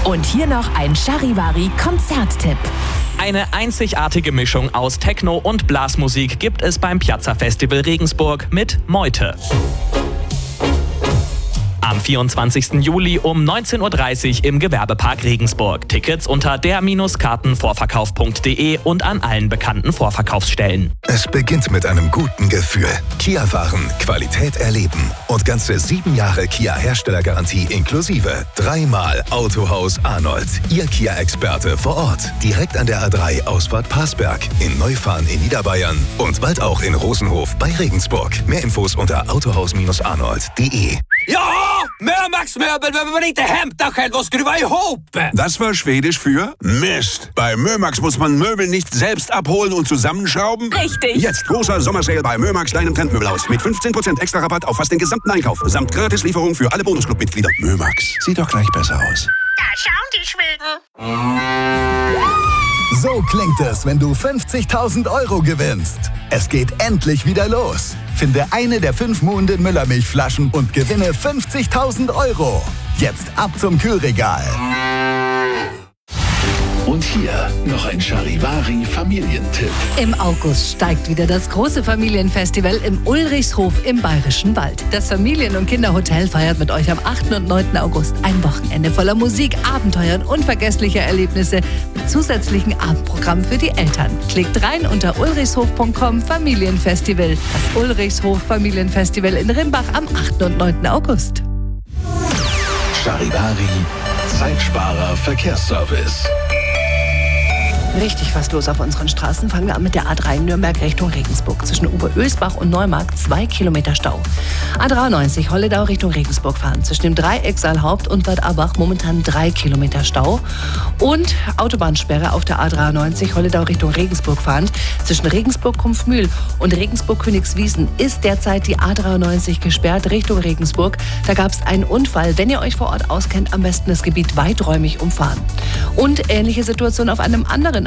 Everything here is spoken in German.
Und hier noch ein Charivari-Konzerttipp. Eine einzigartige Mischung aus Techno und Blasmusik gibt es beim Piazza Festival Regensburg mit Meute. Am 24. Juli um 19:30 Uhr im Gewerbepark Regensburg. Tickets unter der-kartenvorverkauf.de und an allen bekannten Vorverkaufsstellen. Es beginnt mit einem guten Gefühl. Kia fahren, Qualität erleben und ganze 7 Jahre Kia Herstellergarantie inklusive. 3-mal Autohaus Arnold. Ihr Kia-Experte vor Ort. Direkt an der A3 Ausfahrt Parsberg. In Neufahren in Niederbayern und bald auch in Rosenhof bei Regensburg. Mehr Infos unter autohaus-arnold.de. Ja! Mömax möbel behöver man inte hämta själv och skruva ihop. Das war Schwedisch für Mist. Bei Mömax muss man Möbel nicht selbst abholen und zusammenschrauben. Richtig. Jetzt großer Sommersale bei Mömax, deinem Trendmöbelhaus. Mit 15% extra Rabatt auf fast den gesamten Einkauf. Samt Gratislieferung für alle Bonusclub-Mitglieder. Mömax, sieht doch gleich besser aus. Da schauen die Schweden. So klingt es, wenn du 50.000 € gewinnst. Es geht endlich wieder los. Finde eine der 5 Muhnden Müllermilchflaschen und gewinne 50.000 €. Jetzt ab zum Kühlregal. Und hier noch ein Charivari-Familientipp. Im August steigt wieder das große Familienfestival im Ulrichshof im Bayerischen Wald. Das Familien- und Kinderhotel feiert mit euch am 8. und 9. August ein Wochenende voller Musik, Abenteuer und unvergesslicher Erlebnisse mit zusätzlichem Abendprogramm für die Eltern. Klickt rein unter ulrichshof.com Familienfestival. Das Ulrichshof Familienfestival in Rimbach am 8. und 9. August. Charivari, Zeitsparer Verkehrsservice. Richtig was los auf unseren Straßen. Fangen wir an mit der A3 Nürnberg Richtung Regensburg. Zwischen Oberösbach und Neumarkt 2 Kilometer Stau. A93 Holledau Richtung Regensburg fahren. Zwischen dem Dreieck Saalhaupt und Bad Abbach momentan 3 Kilometer Stau. Und Autobahnsperre auf der A93 Holledau Richtung Regensburg fahrend. Zwischen Regensburg-Kumpfmühl und Regensburg-Königswiesen ist derzeit die A93 gesperrt Richtung Regensburg. Da gab es einen Unfall. Wenn ihr euch vor Ort auskennt, am besten das Gebiet weiträumig umfahren. Und ähnliche Situation auf einem anderen